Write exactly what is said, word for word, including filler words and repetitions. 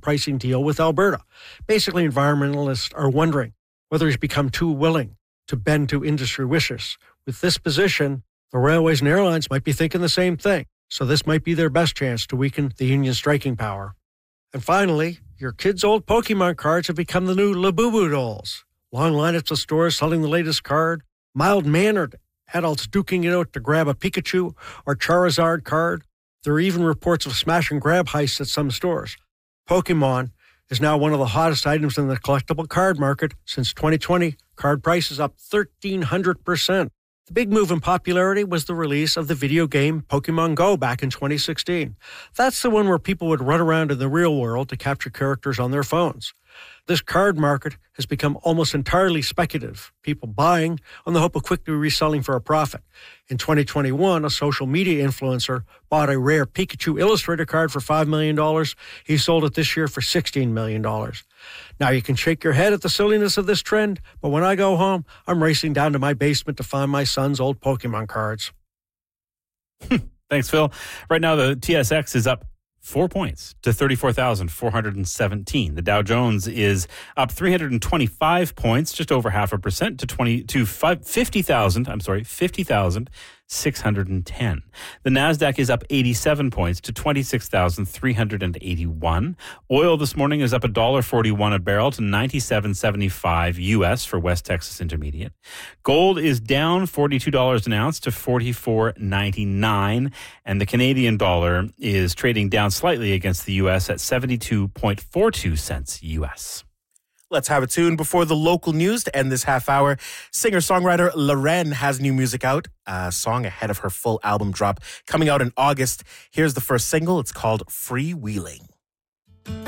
pricing deal with Alberta. Basically, environmentalists are wondering whether he's become too willing to bend to industry wishes. With this position, the railways and airlines might be thinking the same thing. So this might be their best chance to weaken the union's striking power. And finally, your kids' old Pokemon cards have become the new Labubu dolls. Long lineups of stores selling the latest card, mild-mannered adults duking it out to grab a Pikachu or Charizard card. There are even reports of smash-and-grab heists at some stores. Pokemon is now one of the hottest items in the collectible card market. Since twenty twenty, card prices up thirteen hundred percent. The big move in popularity was the release of the video game Pokemon Go back in twenty sixteen. That's the one where people would run around in the real world to capture characters on their phones. This card market has become almost entirely speculative, people buying on the hope of quickly reselling for a profit. In twenty twenty-one, a social media influencer bought a rare Pikachu Illustrator card for five million dollars. He sold it this year for sixteen million dollars. Now, you can shake your head at the silliness of this trend, but when I go home, I'm racing down to my basement to find my son's old Pokemon cards. Thanks, Phil. Right now, the T S X is up four points to thirty-four thousand four hundred seventeen. The Dow Jones is up three hundred twenty-five points, just over half a percent, to twenty to fifty thousand. I'm sorry, fifty thousand six hundred ten. The Nasdaq is up eighty-seven points to twenty-six thousand three hundred eighty-one. Oil this morning is up one dollar forty-one a barrel to ninety-seven seventy-five U S for West Texas Intermediate. Gold is down forty-two dollars an ounce to forty-four ninety-nine, and the Canadian dollar is trading down slightly against the U S at seventy-two point four two cents U S. Let's have a tune before the local news to end this half hour. Singer-songwriter Loren has new music out, a song ahead of her full album drop coming out in August. Here's the first single. It's called Freewheeling.